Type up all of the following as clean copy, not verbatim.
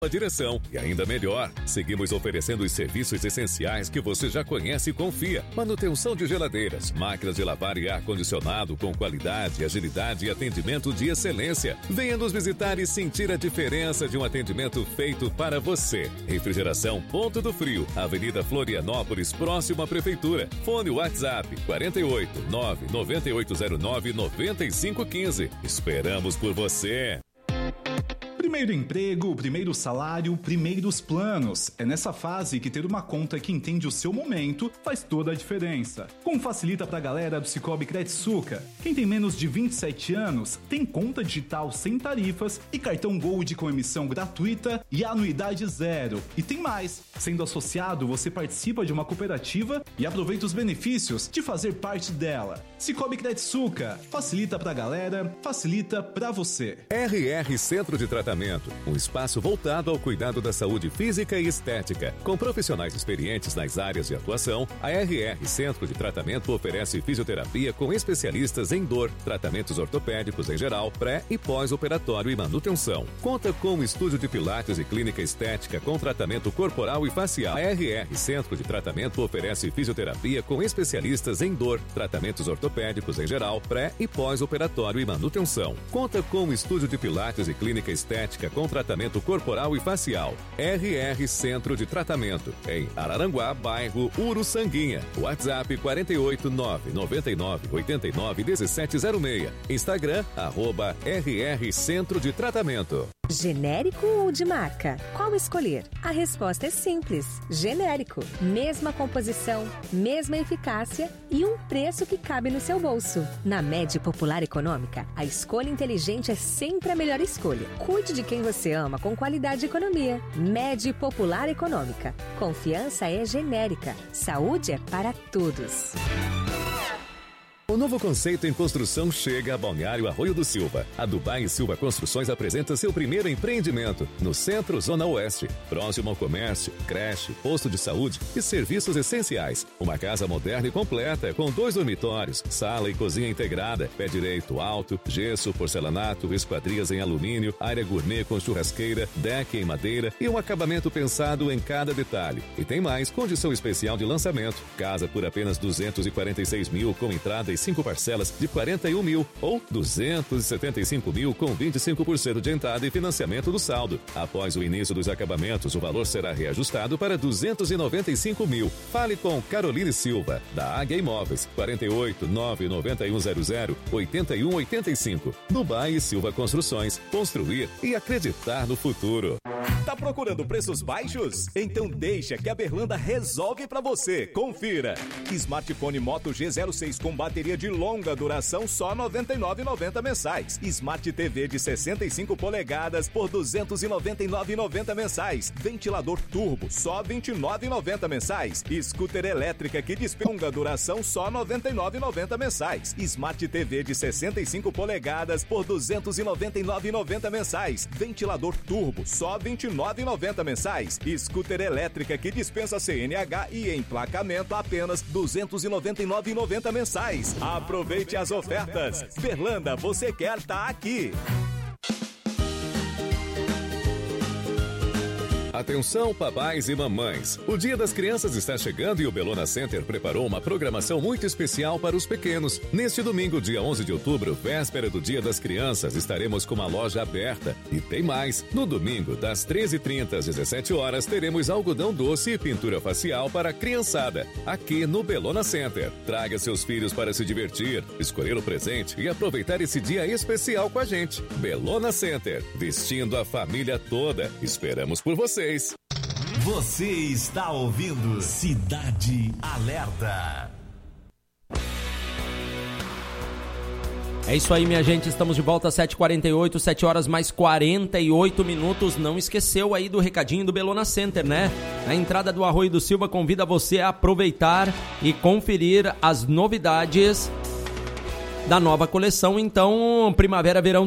A direção e ainda melhor, seguimos oferecendo os serviços essenciais que você já conhece e confia. Manutenção de geladeiras, máquinas de lavar e ar-condicionado com qualidade, agilidade e atendimento de excelência. Venha nos visitar e sentir a diferença de um atendimento feito para você. Refrigeração Ponto do Frio, Avenida Florianópolis, próximo à Prefeitura. Fone WhatsApp 48 99809 9515. Esperamos por você. Primeiro emprego, primeiro salário, primeiros planos. É nessa fase que ter uma conta que entende o seu momento faz toda a diferença. Como facilita pra galera do Cicobi Credsuca? Quem tem menos de 27 anos tem conta digital sem tarifas e cartão Gold com emissão gratuita e anuidade zero. E tem mais! Sendo associado, você participa de uma cooperativa e aproveita os benefícios de fazer parte dela. Cicobi Credsuca. Facilita pra galera, facilita pra você. RR Centro de Tratamento, um espaço voltado ao cuidado da saúde física e estética. Com profissionais experientes nas áreas de atuação, a RR Centro de Tratamento oferece fisioterapia com especialistas em dor, tratamentos ortopédicos em geral, pré e pós-operatório e manutenção. Conta com um estúdio de pilates e clínica estética com tratamento corporal e facial. A RR Centro de Tratamento oferece fisioterapia com especialistas em dor, tratamentos ortopédicos em geral, pré e pós-operatório e manutenção. Conta com um estúdio de pilates e clínica estética com tratamento corporal e facial. RR Centro de Tratamento, em Araranguá, bairro Uruçanguinha. WhatsApp 48 999 89 1706. Instagram, @RR Centro de Tratamento. Genérico ou de marca? Qual escolher? A resposta é simples. Genérico. Mesma composição, mesma eficácia e um preço que cabe no seu bolso. Na Med Popular Econômica, a escolha inteligente é sempre a melhor escolha. Cuide de quem você ama com qualidade e economia. Med Popular Econômica. Confiança é genérica. Saúde é para todos. O novo conceito em construção chega a Balneário Arroio do Silva. A Dubai Silva Construções apresenta seu primeiro empreendimento no Centro Zona Oeste, próximo ao comércio, creche, posto de saúde e serviços essenciais. Uma casa moderna e completa, com 2 dormitórios, sala e cozinha integrada, pé direito alto, gesso, porcelanato, esquadrias em alumínio, área gourmet com churrasqueira, deck em madeira e um acabamento pensado em cada detalhe. E tem mais, condição especial de lançamento. Casa por apenas 246 mil com entrada e 5 parcelas de 41 mil ou 275 mil com 25% de entrada e financiamento do saldo. Após o início dos acabamentos, o valor será reajustado para 295 mil. Fale com Caroline Silva, da Águia Imóveis, 48 99100 8185. Dubai Silva Construções, construir e acreditar no futuro. Tá procurando preços baixos? Então deixa que a Berlanda resolve pra você. Confira. Smartphone Moto G06 com bateria de longa duração só R$ 99,90 mensais. Smart TV de 65 polegadas por R$ 299,90 mensais. Ventilador turbo só R$ 29,90 mensais. Scooter elétrica que dispensa longa duração só R$ 99,90 mensais. Smart TV de 65 polegadas por R$ 299,90 mensais. Ventilador turbo só R$ 29,90 mensais. Scooter elétrica que dispensa CNH e emplacamento apenas R$ 299,90 mensais. Aproveite as ofertas. Berlanda, você quer tá aqui. Atenção, papais e mamães! O Dia das Crianças está chegando e o Bellona Center preparou uma programação muito especial para os pequenos. Neste domingo, dia 11 de outubro, véspera do Dia das Crianças, estaremos com uma loja aberta. E tem mais! No domingo, das 13h30 às 17 horas, teremos algodão doce e pintura facial para a criançada, aqui no Bellona Center. Traga seus filhos para se divertir, escolher o presente e aproveitar esse dia especial com a gente. Bellona Center, vestindo a família toda. Esperamos por vocês! Você está ouvindo Cidade Alerta. É isso aí, minha gente, estamos de volta às 7h48, 7 horas mais 48 minutos. Não esqueceu aí do recadinho do Bellona Center, né? A entrada do Arroio do Silva convida você a aproveitar e conferir as novidades da nova coleção, então, Primavera-Verão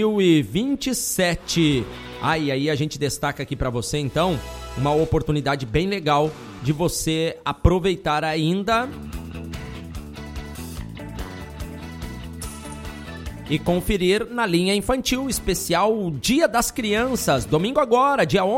2027. E aí a gente destaca aqui para você, então, uma oportunidade bem legal de você aproveitar ainda e conferir na linha infantil especial Dia das Crianças, domingo agora, dia 11.